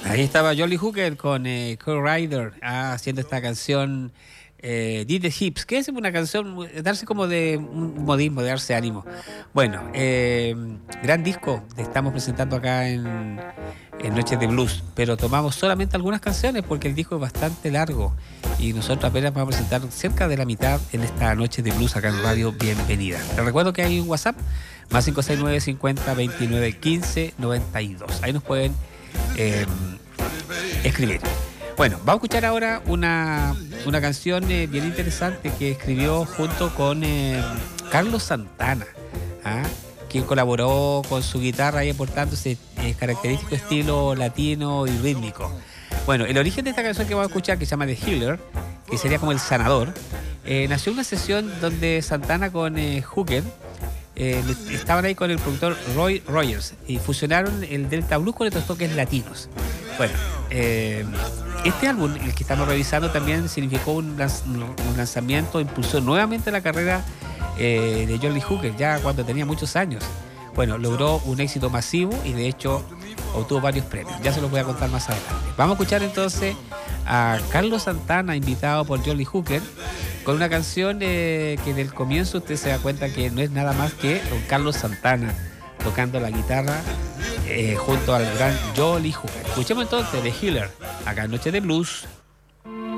Ahí estaba Jolly Hooker con Kurt Ryder haciendo esta canción Did the Hips, que es una canción, darse como de un modismo, de darse ánimo. Bueno, gran disco que estamos presentando acá en Noches de Blues, pero tomamos solamente algunas canciones porque el disco es bastante largo y nosotros apenas vamos a presentar cerca de la mitad en esta Noche de Blues acá en Radio Bienvenida. Les recuerdo que hay un WhatsApp, más 569 50 29 15 92. Ahí nos pueden escribir. Bueno, vamos a escuchar ahora una canción bien interesante que escribió junto con Carlos Santana, quien colaboró con su guitarra y aportando ese característico estilo latino y rítmico. Bueno, el origen de esta canción que vamos a escuchar, que se llama The Healer, que sería como el sanador, nació en una sesión donde Santana con Hooker estaban ahí con el productor Roy Rogers y fusionaron el Delta Blues con estos toques latinos. Bueno, este álbum, el que estamos revisando, también significó un lanzamiento, impulsó nuevamente la carrera de Jolly Hooker, ya cuando tenía muchos años. Bueno, logró un éxito masivo y de hecho obtuvo varios premios. Ya se los voy a contar más adelante. Vamos a escuchar entonces a Carlos Santana, invitado por Jolly Hooker, con una canción que del comienzo usted se da cuenta que no es nada más que don Carlos Santana tocando la guitarra junto al gran Jolly Hooker. Escuchemos entonces The Healer, acá en Noche de Blues.